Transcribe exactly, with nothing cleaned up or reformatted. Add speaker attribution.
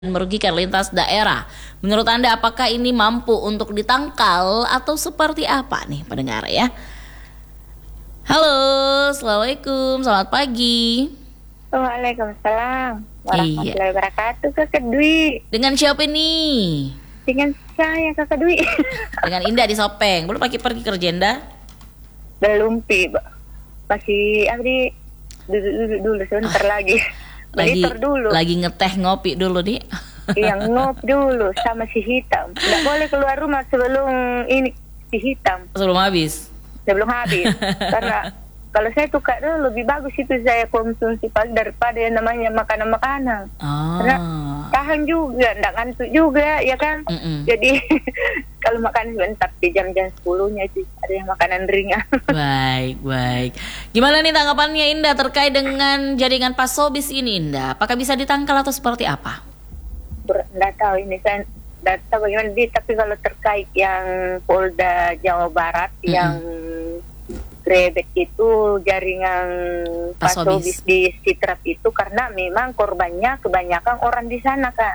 Speaker 1: merugikan lintas daerah. Menurut Anda apakah ini mampu untuk ditangkal atau seperti apa nih pendengar ya? Halo, Assalamualaikum, selamat pagi.
Speaker 2: Waalaikumsalam warahmatullahi
Speaker 1: Iya.
Speaker 2: wabarakatuh, Kakak Dwi.
Speaker 1: Dengan siapa nih?
Speaker 2: Dengan saya, Kakak Dwi.
Speaker 1: Dengan Indah di Sopeng. Belum pagi pergi kerja Indah?
Speaker 2: Belum, Pi. Masih Abdi duduk-duduk dulu sebentar lagi.
Speaker 1: Lagi
Speaker 2: Monitor dulu.
Speaker 1: lagi ngeteh ngopi dulu nih.
Speaker 2: Yang ngop dulu sama si hitam. Nggak boleh keluar rumah sebelum ini si hitam.
Speaker 1: Sebelum habis.
Speaker 2: Sebelum habis. Karena kalau saya suka tuh lebih bagus itu saya konsumsi pagi daripada yang namanya makanan-makanan.
Speaker 1: Oh.
Speaker 2: Karena tahan juga, nggak ngantuk juga, ya kan?
Speaker 1: Mm-mm.
Speaker 2: Jadi kalau makan sebentar di jam-jam sepuluhnya itu ada yang makanan ringan.
Speaker 1: Baik, baik. Gimana nih tanggapannya Indah terkait dengan jaringan Pasobis ini Indah? Apakah bisa ditangkal atau seperti apa?
Speaker 2: Ber- Nggak tahu ini saya nggak tahu bagaimana di, tapi kalau terkait yang Polda Jawa Barat
Speaker 1: Mm-mm.
Speaker 2: yang grebek itu jaringan
Speaker 1: Pasobis.
Speaker 2: Pasobis di Sitrap itu karena memang korbannya kebanyakan orang di sana, Kak.